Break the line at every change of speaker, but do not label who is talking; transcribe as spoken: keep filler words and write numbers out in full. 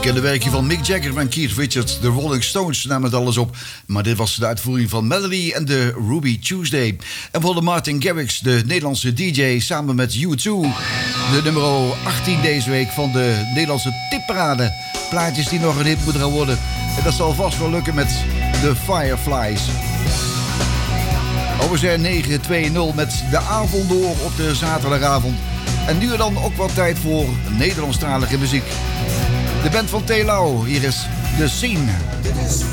bekende werkje van Mick Jagger en Keith Richards. De Rolling Stones namen het alles op. Maar dit was de uitvoering van Melody en de Ruby Tuesday. En voor de Martin Garrix, de Nederlandse D J, samen met U twee. De nummer achttien deze week van de Nederlandse tipparade. Plaatjes die nog een hit moeten gaan worden. En dat zal vast wel lukken met de Fireflies. Oh, we zijn negen twee nul met de avond door op de zaterdagavond. En nu dan ook wat tijd voor Nederlandstalige muziek. De band van Telau, hier is The Scene.